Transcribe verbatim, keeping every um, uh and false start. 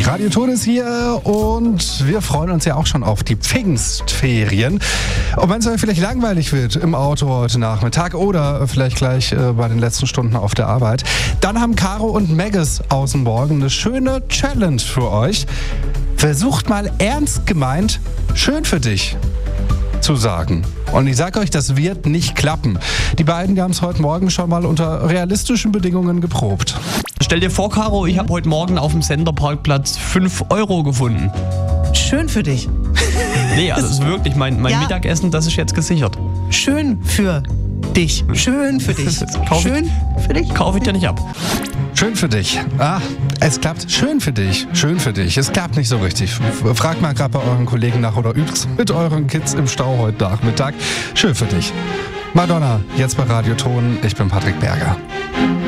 Radio Ton ist hier und wir freuen uns ja auch schon auf die Pfingstferien. Und wenn es euch vielleicht langweilig wird im Auto heute Nachmittag oder vielleicht gleich äh, bei den letzten Stunden auf der Arbeit, dann haben Caro und Maggis aus dem Morgen eine schöne Challenge für euch. Versucht mal ernst gemeint, schön für dich zu sagen. Und ich sage euch, das wird nicht klappen. Die beiden, die haben es heute Morgen schon mal unter realistischen Bedingungen geprobt. Stell dir vor, Caro, ich habe heute Morgen auf dem Senderparkplatz fünf Euro gefunden. Schön für dich. Nee, also das ist wirklich mein, mein Ja. Mittagessen, das ist jetzt gesichert. Schön für dich. Schön für dich. Kauf ich- Schön für dich. Kaufe ich dir nicht ab. Schön für dich. Ah, es klappt. Schön für dich. Schön für dich. Es klappt nicht so richtig. Fragt mal gerade bei euren Kollegen nach oder übt mit euren Kids im Stau heute Nachmittag. Schön für dich. Madonna, jetzt bei Radio Ton. Ich bin Patrick Berger.